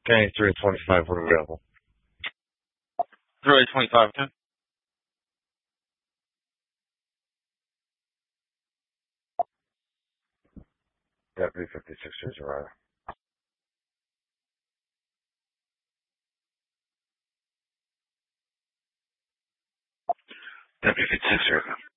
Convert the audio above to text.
Okay, 3 of 25 were available. 3 of 25, okay? Yeah, B-56ers are W-56er.